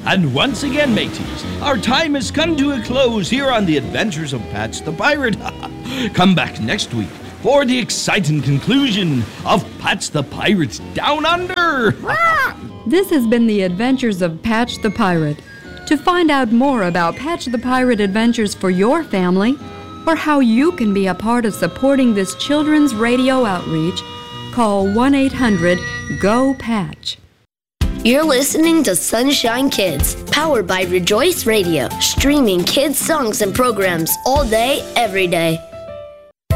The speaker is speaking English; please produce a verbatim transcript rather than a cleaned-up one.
And once again, mateys, our time has come to a close here on the Adventures of Patch the Pirate. Come back next week for the exciting conclusion of Patch the Pirate Down Under. This has been the Adventures of Patch the Pirate. To find out more about Patch the Pirate adventures for your family, or how you can be a part of supporting this children's radio outreach, call one eight hundred G O PATCH. You're listening to Sunshine Kids, powered by Rejoice Radio, streaming kids' songs and programs all day, every day.